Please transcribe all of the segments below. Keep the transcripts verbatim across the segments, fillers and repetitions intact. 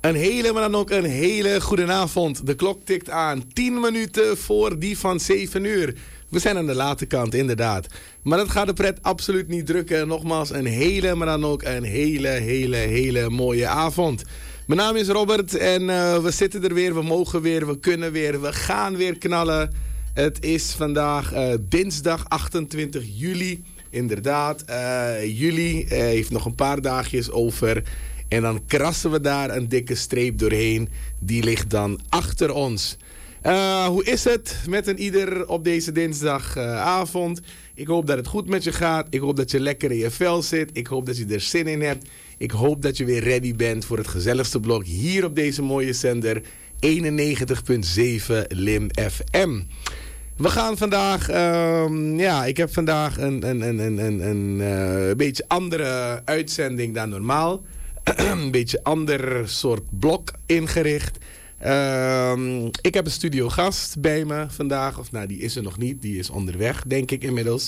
Een hele, maar dan ook een hele goede avond. De klok tikt aan. tien minuten voor die van zeven uur. We zijn aan de late kant, inderdaad. Maar dat gaat de pret absoluut niet drukken. Nogmaals, een hele, maar dan ook een hele, hele, hele mooie avond. Mijn naam is Robert en uh, we zitten er weer. We mogen weer, we kunnen weer, we gaan weer knallen. Het is vandaag uh, dinsdag achtentwintig juli. Inderdaad, uh, juli uh, heeft nog een paar dagjes over. En dan krassen we daar een dikke streep doorheen. Die ligt dan achter ons. Uh, hoe is het met een ieder op deze dinsdagavond? Uh, ik hoop dat het goed met je gaat. Ik hoop dat je lekker in je vel zit. Ik hoop dat je er zin in hebt. Ik hoop dat je weer ready bent voor het gezelligste blok hier op deze mooie zender eenennegentig komma zeven Lim F M. We gaan vandaag, um, ja, ik heb vandaag een, een, een, een, een, een uh, beetje andere uitzending dan normaal. Een beetje ander soort blok ingericht. Um, ik heb een studiogast bij me vandaag. Of nou, die is er nog niet. Die is onderweg, denk ik inmiddels.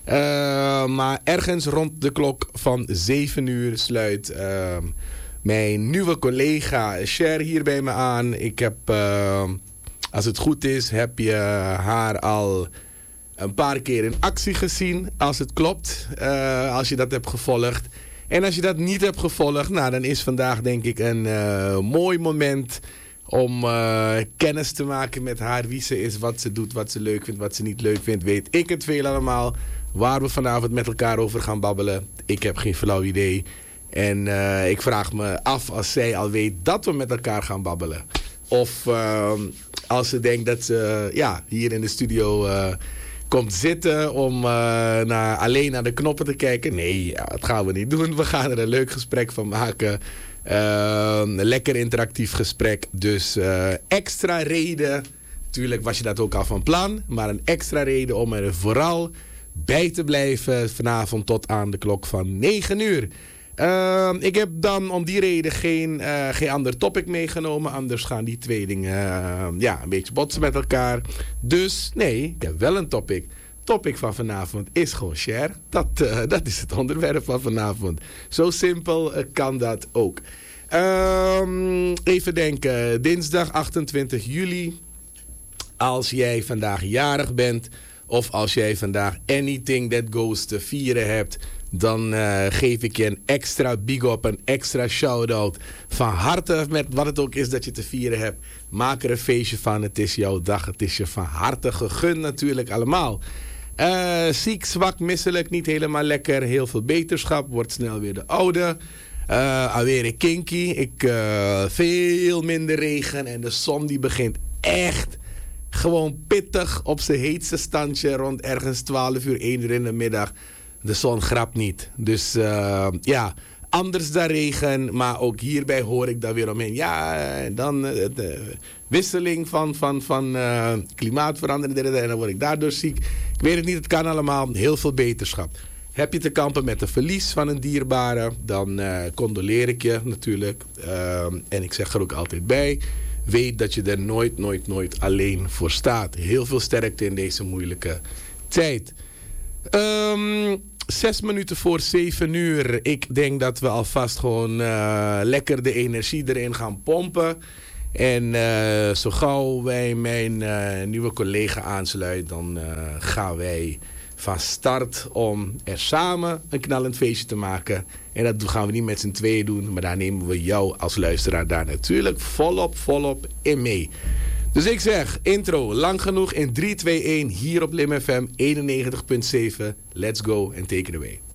Uh, maar ergens rond de klok van zeven uur sluit uh, mijn nieuwe collega Cher hier bij me aan. Ik heb, uh, als het goed is, heb je haar al een paar keer in actie gezien. Als het klopt, uh, als je dat hebt gevolgd. En als je dat niet hebt gevolgd, nou, dan is vandaag denk ik een uh, mooi moment om uh, kennis te maken met haar. Wie ze is, wat ze doet, wat ze leuk vindt, wat ze niet leuk vindt. Weet ik het veel allemaal. Waar we vanavond met elkaar over gaan babbelen. Ik heb geen flauw idee. En uh, ik vraag me af als zij al weet dat we met elkaar gaan babbelen. Of uh, als ze denkt dat ze uh, ja, hier in de studio uh, komt zitten om uh, naar, alleen naar de knoppen te kijken. Nee, ja, dat gaan we niet doen. We gaan er een leuk gesprek van maken. Uh, een lekker interactief gesprek. Dus uh, extra reden. Tuurlijk was je dat ook al van plan. Maar een extra reden om er vooral bij te blijven vanavond tot aan de klok van negen uur. Uh, ik heb dan om die reden geen, uh, geen ander topic meegenomen. Anders gaan die twee dingen uh, ja, een beetje botsen met elkaar. Dus nee, ik heb wel een topic. Topic van vanavond is gewoon Cher. Dat, uh, dat is het onderwerp van vanavond. Zo simpel uh, kan dat ook. Uh, even denken. Dinsdag achtentwintig juli. Als jij vandaag jarig bent, of als jij vandaag anything that goes te vieren hebt, dan uh, geef ik je een extra big up, een extra shout-out. Van harte, met wat het ook is dat je te vieren hebt. Maak er een feestje van. Het is jouw dag. Het is je van harte gegund natuurlijk allemaal. Uh, ziek, zwak, misselijk, niet helemaal lekker. Heel veel beterschap. Wordt snel weer de oude. Uh, alweer kinky. Ik, uh, veel minder regen. En de zon die begint echt gewoon pittig op zijn heetste standje. Rond ergens twaalf uur, één uur in de middag. De zon grapt niet. Dus uh, ja, anders dan regen. Maar ook hierbij hoor ik daar weer omheen. Ja, dan uh, de wisseling van, van, van uh, klimaatverandering. En dan word ik daardoor ziek. Ik weet het niet, het kan allemaal. Heel veel beterschap. Heb je te kampen met een verlies van een dierbare, dan uh, condoleer ik je natuurlijk. Uh, en ik zeg er ook altijd bij, weet dat je er nooit, nooit, nooit alleen voor staat. Heel veel sterkte in deze moeilijke tijd. Um, zes minuten voor zeven uur. Ik denk dat we alvast gewoon uh, lekker de energie erin gaan pompen. En uh, zo gauw wij mijn uh, nieuwe collega aansluiten, dan uh, gaan wij van start om er samen een knallend feestje te maken. En dat gaan we niet met z'n tweeën doen, maar daar nemen we jou als luisteraar daar natuurlijk volop, volop in mee. Dus ik zeg, intro, lang genoeg in drie, twee, één, hier op Lim F M eenennegentig komma zeven. Let's go and take it away.